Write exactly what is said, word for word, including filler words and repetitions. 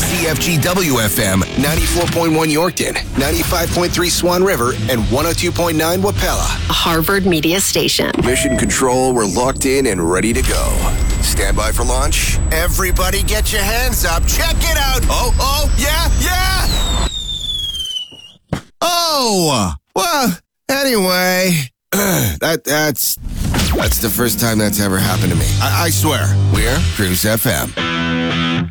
C F G W F M, ninety-four point one Yorkton, ninety-five point three Swan River, and one oh two point nine Wapella. A Harvard Media Station. Mission Control, we're locked in and ready to go. Stand by for launch. Everybody get your hands up. Check it out. Oh, oh, yeah, yeah. Oh, well, anyway, that that's that's the first time that's ever happened to me. I, I swear. We're Cruise F M.